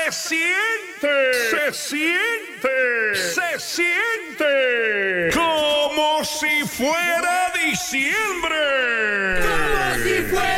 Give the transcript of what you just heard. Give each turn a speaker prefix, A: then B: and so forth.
A: Se siente, se siente, se siente como si fuera diciembre.
B: Como si fuera